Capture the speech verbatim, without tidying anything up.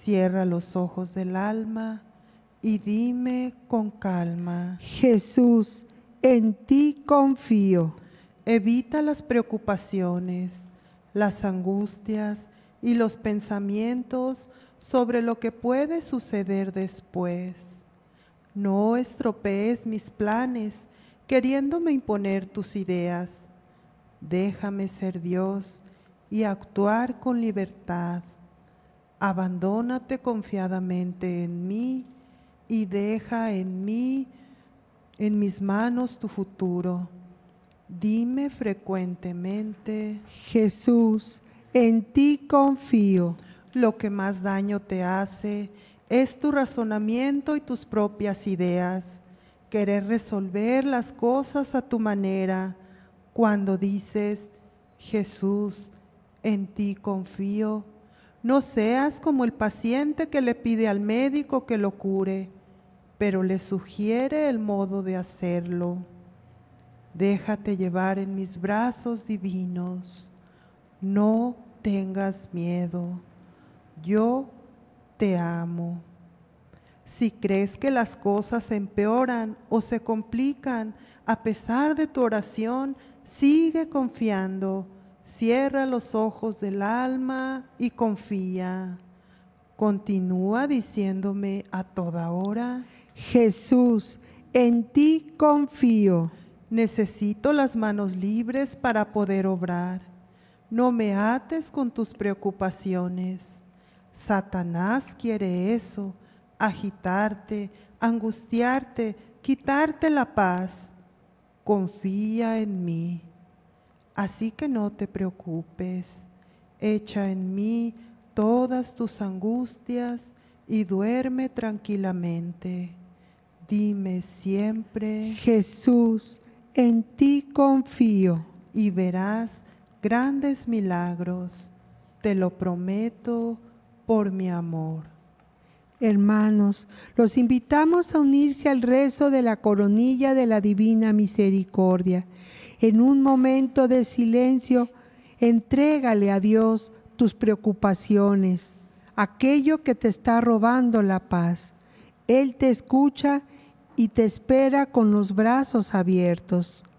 Cierra los ojos del alma y dime con calma. Jesús, en ti confío. Evita las preocupaciones, las angustias y los pensamientos sobre lo que puede suceder después. No estropees mis planes queriéndome imponer tus ideas. Déjame ser Dios y actuar con libertad. Abandónate confiadamente en mí y deja en mí, en mis manos tu futuro. Dime frecuentemente, Jesús, en ti confío. lo que más daño te hace es tu razonamiento y tus propias ideas. Querer resolver las cosas a tu manera. Cuando dices, Jesús, en ti confío, no seas como el paciente que le pide al médico que lo cure, pero le sugiere el modo de hacerlo. Déjate llevar en mis brazos divinos. No tengas miedo. Yo te amo. Si crees que las cosas empeoran o se complican a pesar de tu oración, sigue confiando. Cierra los ojos del alma y confía. Continúa diciéndome a toda hora, Jesús, en ti confío. necesito las manos libres para poder obrar. No me ates con tus preocupaciones. Satanás quiere eso, agitarte, angustiarte, quitarte la paz. Confía en mí. Así que no te preocupes. Echa en mí todas tus angustias y duerme tranquilamente. Dime siempre Jesús, en ti confío. y verás grandes milagros. Te lo prometo por mi amor. Hermanos, los invitamos a unirse al rezo de la coronilla de la Divina Misericordia. En un momento de silencio, entrégale a Dios tus preocupaciones, aquello que te está robando la paz. Él te escucha y te espera con los brazos abiertos.